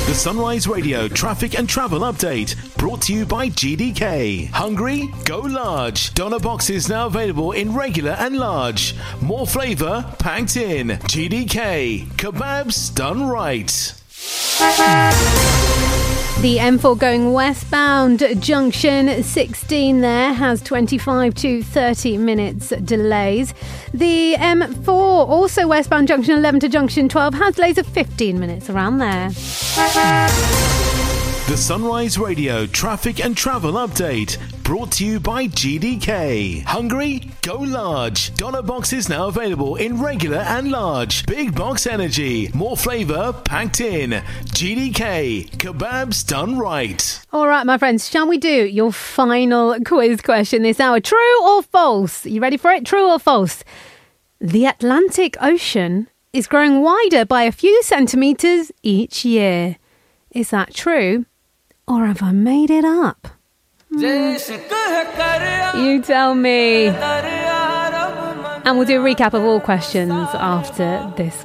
The Sunrise Radio traffic and travel update brought to you by GDK. Hungry? Go large. Doner boxes now available in regular and large. More flavour packed in. GDK. Kebabs done right. The M4 going westbound, junction 16 there has 25 to 30 minutes delays. The M4 also westbound, junction 11 to junction 12 has delays of 15 minutes around there. The Sunrise Radio traffic and travel update brought to you by GDK. Hungry? Go large. Doner boxes now available in regular and large. Big box energy. More flavour packed in. GDK. Kebabs done right. All right, my friends, shall we do your final quiz question this hour? True or false? You ready for it? True or false? The Atlantic Ocean is growing wider by a few centimetres each year. Is that true? Or have I made it up? You tell me. And we'll do a recap of all questions after this